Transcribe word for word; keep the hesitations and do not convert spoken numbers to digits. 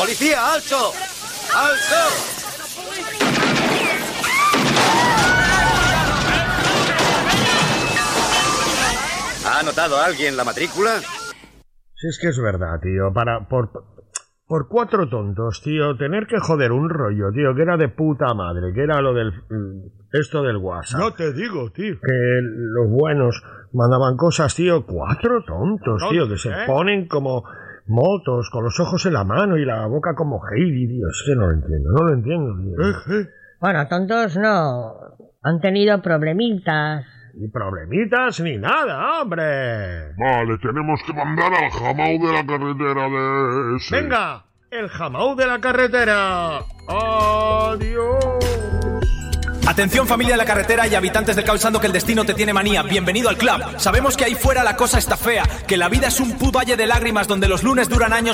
¡Policía, alto! ¡Alto! ¿Ha anotado alguien la matrícula? Si es que es verdad, tío. Para... Por, por cuatro tontos, tío, tener que joder un rollo, tío, que era de puta madre, que era lo del... Esto del WhatsApp. No te digo, tío. Que los buenos mandaban cosas, tío. Cuatro tontos, tío, que se ¿eh? ponen como motos, con los ojos en la mano y la boca como Heidi, tío. Es que no lo entiendo, no lo entiendo, tío. Eh, eh. Bueno, tontos no. Han tenido problemitas. Ni problemitas ni nada, hombre. Vale, tenemos que mandar al jamao de la carretera de ese. Venga, el jamao de la carretera. Adiós. Atención familia de la carretera y habitantes del causando que el destino te tiene manía. Bienvenido al club. Sabemos que ahí fuera la cosa está fea, que la vida es un puto valle de lágrimas donde los lunes duran años